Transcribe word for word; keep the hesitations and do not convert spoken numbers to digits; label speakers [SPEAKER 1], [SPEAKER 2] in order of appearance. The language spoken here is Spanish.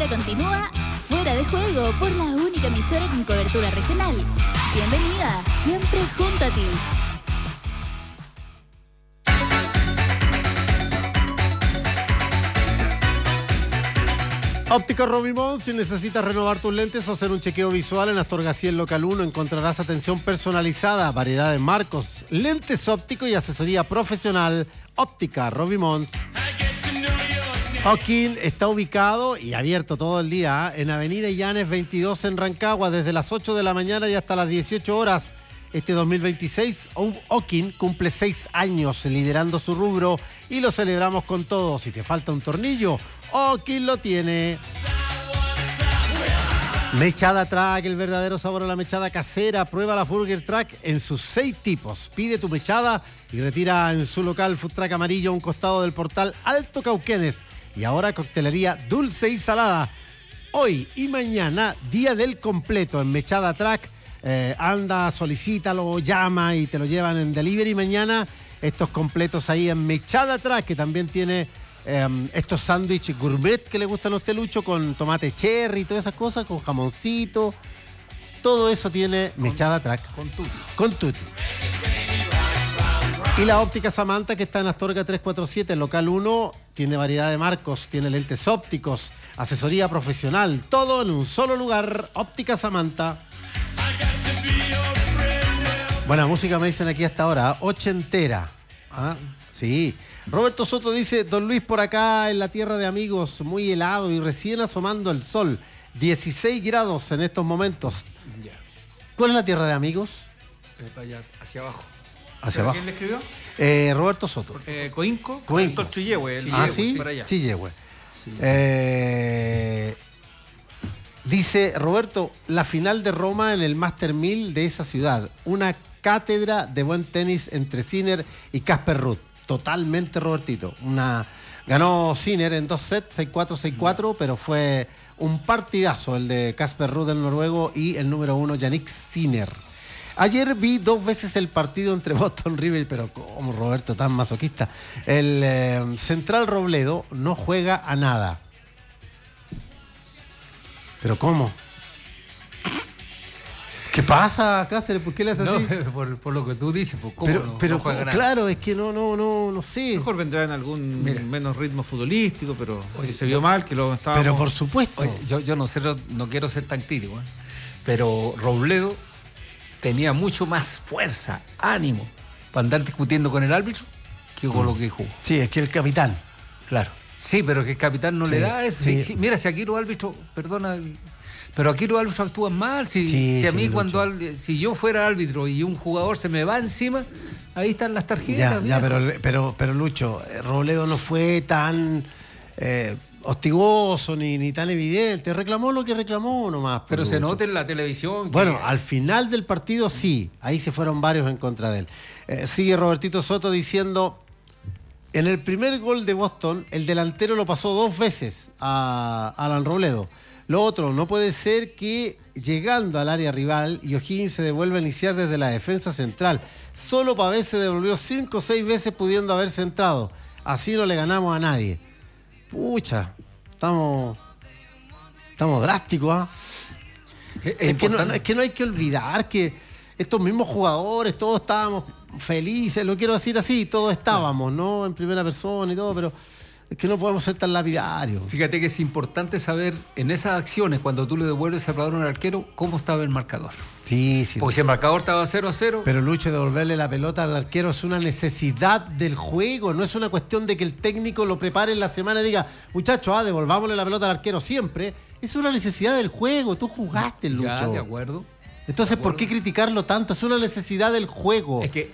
[SPEAKER 1] continúa Fuera de Juego por la única emisora con cobertura regional. Bienvenida, siempre junto a ti.
[SPEAKER 2] Óptica Robimont, si necesitas renovar tus lentes o hacer un chequeo visual en Astor García, local uno, encontrarás atención personalizada, variedad de marcos, lentes ópticos y asesoría profesional. Óptica Robimont. O'Kin está ubicado y abierto todo el día en Avenida Illanes veintidós en Rancagua, desde las ocho de la mañana y hasta las dieciocho horas. Este dos mil veintiséis, O'Kin cumple seis años liderando su rubro y lo celebramos con todo. Si te falta un tornillo, O'Kin lo tiene. Mechada Track, el verdadero sabor a la mechada casera. Prueba la Burger Track en sus seis tipos. Pide tu mechada y retira en su local Food Track Amarillo a un costado del portal Alto Cauquenes. Y ahora coctelería dulce y salada. Hoy y mañana, día del completo en Mechada Track. Eh, anda, solicítalo, llama y te lo llevan en delivery. Mañana estos completos ahí en Mechada Track, que también tiene eh, estos sándwiches gourmet que le gustan a usted, Lucho, con tomate cherry y todas esas cosas, con jamoncito. Todo eso tiene con, Mechada Track.
[SPEAKER 3] Con tutti.
[SPEAKER 2] Con tutti. Y la óptica Samantha, que está en Astorga trescientos cuarenta y siete, local uno, tiene variedad de marcos, tiene lentes ópticos, asesoría profesional, todo en un solo lugar. Óptica Samantha. Buena música me dicen aquí hasta ahora, ochentera. ¿Ah? Sí. Roberto Soto dice, don Luis, por acá en la tierra de amigos, muy helado y recién asomando el sol. dieciséis grados en estos momentos.
[SPEAKER 3] Ya.
[SPEAKER 2] ¿Cuál es la tierra de amigos?
[SPEAKER 3] Eh, allá, hacia abajo.
[SPEAKER 2] Hacia abajo.
[SPEAKER 4] ¿Quién le escribió?
[SPEAKER 2] Eh, Roberto Soto.
[SPEAKER 4] Eh, Coinco.
[SPEAKER 2] Coinco.
[SPEAKER 4] Sector Chillehue, el
[SPEAKER 2] Ah,
[SPEAKER 4] Chillehue,
[SPEAKER 2] sí,
[SPEAKER 4] para allá.
[SPEAKER 2] Chillehue.
[SPEAKER 3] Sí.
[SPEAKER 2] Eh, dice Roberto, la final de Roma en el Master mil de esa ciudad. Una cátedra de buen tenis entre Sinner y Casper Ruud. Totalmente, Robertito. Una, ganó Sinner en dos sets, seis cuatro, seis cuatro, pero fue un partidazo el de Casper Ruud, el noruego, y el número uno, Yannick Sinner. Ayer vi dos veces el partido entre Boston River, pero como Roberto, tan masoquista. El eh, Central Robledo no juega a nada. ¿Pero cómo? ¿Qué pasa, Cáceres? ¿Por qué le haces
[SPEAKER 3] No,
[SPEAKER 2] así?
[SPEAKER 3] por, por lo que tú dices, pues, ¿cómo
[SPEAKER 2] Pero,
[SPEAKER 3] no,
[SPEAKER 2] pero
[SPEAKER 3] no juega nada?
[SPEAKER 2] claro, es que no, no, no, no sé.
[SPEAKER 4] Mejor vendrá en algún
[SPEAKER 3] Mira.
[SPEAKER 4] menos ritmo futbolístico, pero
[SPEAKER 3] Oye,
[SPEAKER 4] se vio
[SPEAKER 3] yo-
[SPEAKER 4] mal, que lo estábamos...
[SPEAKER 2] Pero por supuesto.
[SPEAKER 3] Oye, yo, yo no sé, no quiero ser tan crítico, ¿eh? Pero Robledo tenía mucho más fuerza, ánimo, para andar discutiendo con el árbitro que con lo que jugó.
[SPEAKER 2] Sí, es que el capitán.
[SPEAKER 3] Claro. Sí, pero que el capitán no
[SPEAKER 2] Sí,
[SPEAKER 3] le da eso.
[SPEAKER 2] sí.
[SPEAKER 3] Sí, sí, mira, si aquí los árbitros, perdona, pero aquí los árbitros actúan mal. Si,
[SPEAKER 2] Sí,
[SPEAKER 3] si a
[SPEAKER 2] sí,
[SPEAKER 3] mí
[SPEAKER 2] Lucho.
[SPEAKER 3] cuando al- si yo fuera árbitro y un jugador se me va encima, ahí están las
[SPEAKER 2] Ya,
[SPEAKER 3] tarjetas.
[SPEAKER 2] ya,
[SPEAKER 3] mira.
[SPEAKER 2] pero, pero, pero Lucho, eh, Robledo no fue tan eh, hostigoso ni, ni tan evidente. Reclamó lo que reclamó nomás.
[SPEAKER 3] Pero
[SPEAKER 2] pues,
[SPEAKER 3] se
[SPEAKER 2] Lucho.
[SPEAKER 3] nota en la televisión. que-
[SPEAKER 2] Bueno, al final del partido sí, ahí se fueron varios en contra de él. Eh, sigue Robertito Soto diciendo, en el primer gol de Boston, el delantero lo pasó dos veces a Alan Robledo. Lo otro, no puede ser que llegando al área rival, O'Higgins se devuelva a iniciar desde la defensa central. Solo Pavés se devolvió cinco o seis veces pudiendo haberse entrado. Así no le ganamos a nadie. Pucha, estamos, estamos drásticos, ¿ah?
[SPEAKER 3] Es,
[SPEAKER 2] Es que, no,
[SPEAKER 3] importante.
[SPEAKER 2] es que no hay que olvidar que estos mismos jugadores, todos estábamos felices, lo quiero decir así, todos estábamos, ¿no? En primera persona y todo, pero es que no podemos ser tan lapidarios.
[SPEAKER 3] Fíjate que es importante saber en esas acciones, cuando tú le devuelves el balón al arquero, cómo estaba el marcador.
[SPEAKER 2] Sí, sí.
[SPEAKER 3] Porque si el marcador estaba cero a cero,
[SPEAKER 2] Pero Lucho, devolverle la pelota al arquero es una necesidad del juego, no es una cuestión de que el técnico lo prepare en la semana y diga, muchachos, ah, devolvámosle la pelota al arquero siempre. Es una necesidad del juego, tú jugaste, Lucho.
[SPEAKER 3] ya, de acuerdo.
[SPEAKER 2] Entonces, ¿por qué criticarlo tanto? Es una necesidad del juego.
[SPEAKER 3] Es que